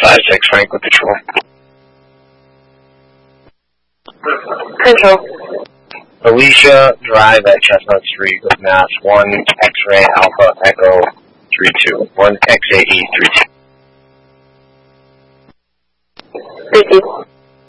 56 Franklin Patrol. Control. Alicia, drive at Chestnut Street with Mass 1 X-Ray Alpha Echo 32. 1 XAE 32. 32.